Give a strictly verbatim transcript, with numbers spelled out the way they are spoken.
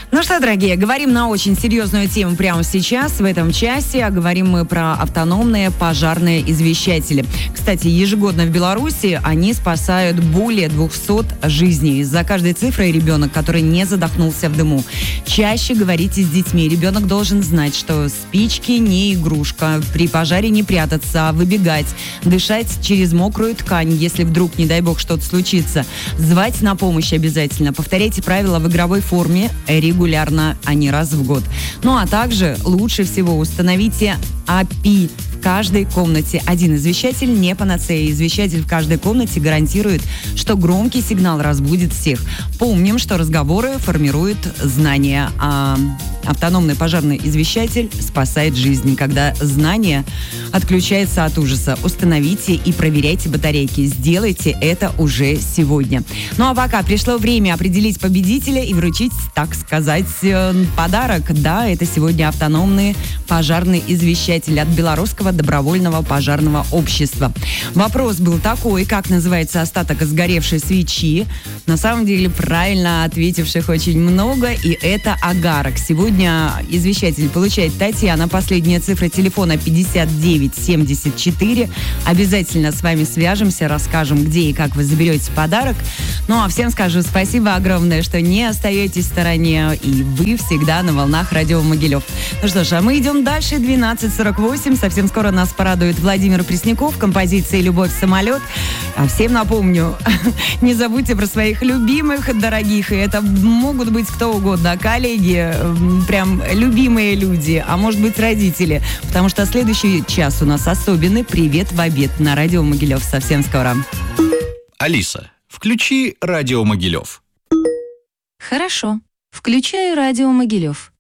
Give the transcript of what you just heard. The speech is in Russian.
Ну что, дорогие, говорим на очень серьезную тему прямо сейчас, в этом часе. Говорим мы про автономные пожарные извещатели. Кстати, ежегодно в Беларуси они спасают более двухсот жизней. За каждой цифрой ребенок, который не задохнулся в дыму. Чаще говорите с детьми. Ребенок должен знать, что спички не игрушка. При пожаре не прятаться, а выбегать. Дышать через мокрую ткань, если вдруг, не дай бог, что-то случится. Звать на помощь обязательно. Повторяйте правила в игровой форме регулярно, а не раз в год. Ну а также лучше всего установите эй пи ай в каждой комнате. Один извещатель не панацея. Извещатель в каждой комнате гарантирует, что громкий сигнал разбудит всех. Помним, что разговоры формируют знания, а автономный пожарный извещатель спасает жизнь. Когда знание отключается от ужаса, установите и проверяйте батарейки. Сделайте это уже сегодня. Ну а пока пришло время определить победителя и вручить, так сказать, подарок. Да, это сегодня автономный пожарный извещатель от Белорусского добровольного пожарного общества. Вопрос был такой: как называется остаток сгоревшей свечи? На самом деле правильно ответивших очень много, и это агарок. Сегодня извещатель получает Татьяна. Последняя цифра телефона пятьдесят девять семьдесят четыре. Обязательно с вами свяжемся, расскажем, где и как вы заберете подарок. Ну а всем скажу спасибо огромное, что не остаетесь в стороне, и вы всегда на волнах радио Могилев. Ну что ж, а мы идем дальше. двенадцать сорок восемь. Совсем скоро нас порадует Владимир Пресняков, композиция «Любовь самолет». А всем напомню, не забудьте про своих любимых, дорогих, и это могут быть кто угодно, коллеги, прям любимые люди, а может быть родители, потому что следующий час у нас особенный «Привет в обед» на радио Могилев. Совсем скоро. Алиса, включи радио Могилев. Хорошо. Включаю радио Могилев.